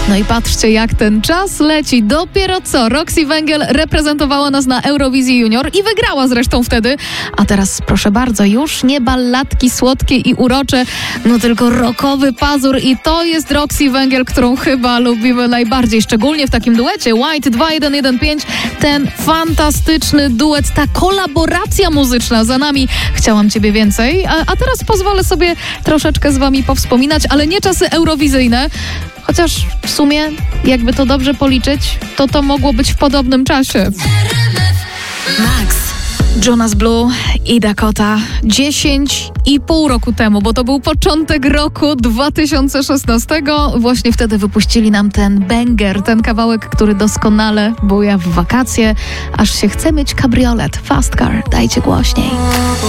No i patrzcie, jak ten czas leci. Dopiero co Roxy Węgiel reprezentowała nas na Eurowizji Junior i wygrała zresztą wtedy. A teraz proszę bardzo, już nie balladki słodkie i urocze, no tylko rockowy pazur i to jest Roxy Węgiel, którą chyba lubimy najbardziej, szczególnie w takim duecie White 2115. Ten fantastyczny duet, ta kolaboracja muzyczna za nami. Chciałam ciebie więcej, a teraz pozwolę sobie troszeczkę z wami powspominać, ale nie czasy eurowizyjne. Chociaż w sumie, jakby to dobrze policzyć, to mogło być w podobnym czasie. Max, Jonas Blue i Dakota 10,5 roku temu, bo to był początek roku 2016. Właśnie wtedy wypuścili nam ten banger, ten kawałek, który doskonale buja w wakacje, aż się chce mieć kabriolet. Fast Car, dajcie głośniej.